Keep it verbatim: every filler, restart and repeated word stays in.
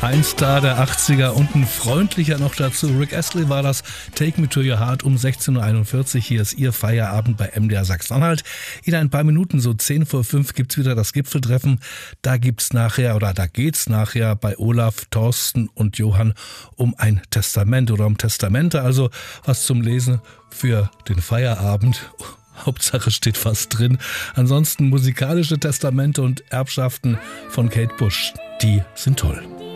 Ein Star der achtziger und ein freundlicher noch dazu. Rick Astley war das. Take Me to Your Heart um sechzehn Uhr einundvierzig. Hier ist Ihr Feierabend bei M D R Sachsen-Anhalt. In ein paar Minuten, so zehn vor fünf, gibt's wieder das Gipfeltreffen. Da gibt's nachher, oder da geht's nachher bei Olaf, Thorsten und Johann um ein Testament oder um Testamente. Also was zum Lesen für den Feierabend. Hauptsache steht was drin. Ansonsten musikalische Testamente und Erbschaften von Kate Bush, die sind toll.